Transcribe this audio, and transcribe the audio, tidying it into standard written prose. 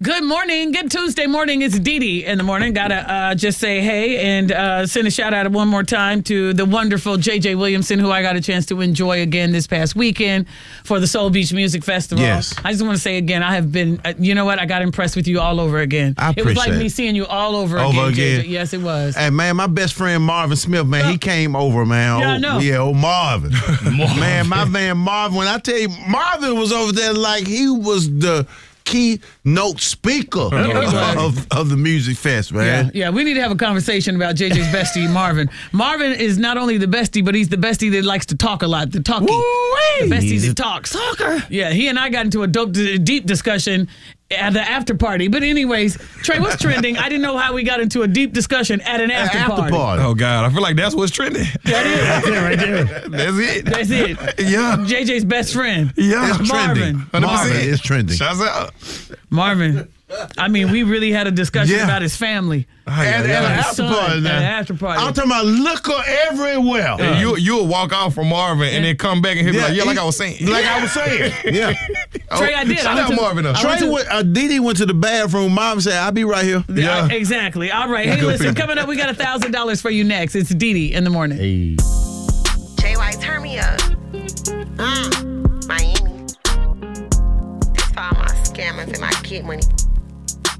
Good morning. Good Tuesday morning. It's Dee Dee in the morning. Gotta just say hey and send a shout out one more time to the wonderful JJ Williamson, who I got a chance to enjoy again this past weekend for the Soul Beach Music Festival. Yes. I just want to say again, I have been, you know what? I got impressed with you all over again. I It was like appreciate me it. seeing you all over again, JJ. Yes, it was. Hey, man, my best friend Marvin Smith, man, he came over, man. Yeah, I know. Yeah, old Marvin. Man, my man Marvin, when I tell you, Marvin was over there like he was the keynote speaker of the music fest, man. Yeah, we need to have a conversation about JJ's bestie, Marvin. Marvin is not only the bestie, but he's the bestie that likes to talk a lot, the talkie. The bestie that talks. Talker. Yeah, he and I got into a deep discussion at the after party. But anyways, Trey, what's trending? I didn't know how we got into a deep discussion at an after party. Oh, God. I feel like that's what's trending. That is. That's it right there. That's it. That's it. Yeah. JJ's best friend. Yeah. It's trending. Marvin. Marvin is trending. Shouts out. Marvin. I mean, we really had a discussion about his family. At an after party now. At an after party. I'm talking about liquor everywhere. And you'll walk off from Marvin and then come back and he'll be like, yeah, like I was saying. Like I was saying. Yeah. Trey, I did. Shout out Marvin. Dee Dee went to the bathroom. Marvin said, I'll be right here. Yeah. Exactly. All right. Hey, listen, coming up, we got $1,000 for you next. It's Dee Dee in the morning. Hey. JY, turn me up. Miami. That's for all my scammers and my kid money.